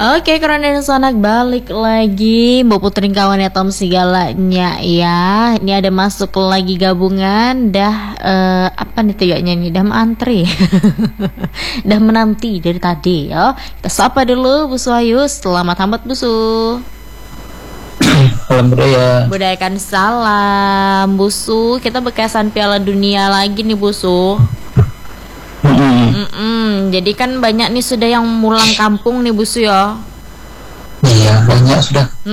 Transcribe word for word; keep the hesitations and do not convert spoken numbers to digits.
Oke, Keren Sonak balik lagi. Mbak Putri kawannya Tom segalanya ya. Ini ada masuk lagi gabungan. Dah eh, apa nih tuyaknya nih? Dah antri. Dah menanti dari tadi ya. Kita sapa dulu Bu Suayu. Selamat hambat Bu Su. Salam budaya. Budayakan salam Bu Su. Kita bekesan Piala Dunia lagi nih Bu Su. Mm-mm. Jadi kan banyak nih sudah yang mulang kampung nih Bu Su ya. Iya, banyak sudah.